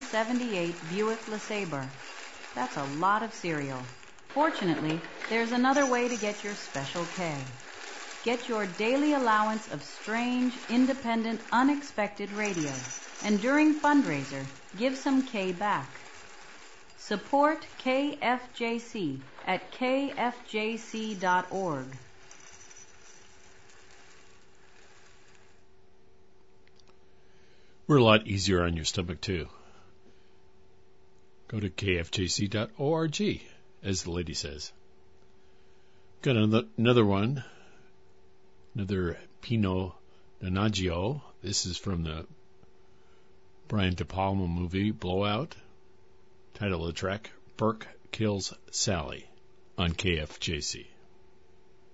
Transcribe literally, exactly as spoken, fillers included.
seventy-eight Buick LeSabre. That's a lot of cereal. Fortunately, there's another way to get your special K. Get your daily allowance of strange, independent, unexpected radio. And during fundraiser, give some K back. Support K F J C at K F J C dot org. We're a lot easier on your stomach, too. Go to K F J C dot org, as the lady says. Got another, another one, another Pinot Donaggio. This is from the Brian De Palma movie, Blowout. Title of the track, Burke Kills Sally, on K F J C.